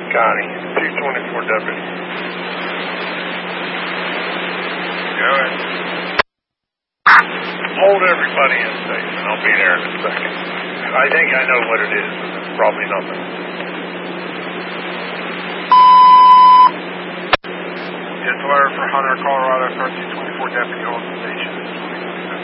Connie, 224 deputy. Go ahead. Hold everybody in safe, and I'll be there in a second. I think I know what it is, and it's probably nothing. Just wire for Hunter, Colorado, 1324 deputy on the station.